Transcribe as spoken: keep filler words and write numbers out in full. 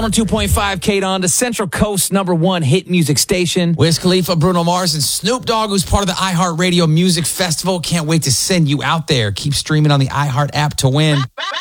two point five K on the Central Coast number one hit music station. Wiz Khalifa, Bruno Mars, and Snoop Dogg, who's part of the iHeartRadio Music Festival. Can't wait to send you out there. Keep streaming on the iHeart app to win.